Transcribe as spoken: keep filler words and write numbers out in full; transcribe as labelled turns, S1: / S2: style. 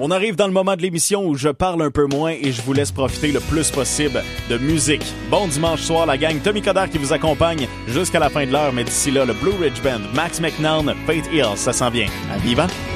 S1: On arrive dans le moment de l'émission où je parle un peu moins et je vous laisse profiter le plus possible de musique. Bon dimanche soir, la gang. Tommy Coderre qui vous accompagne jusqu'à la fin de l'heure, mais d'ici là, le Blue Ridge Band, Max McNown, Faith Hill, ça s'en vient. À vivant!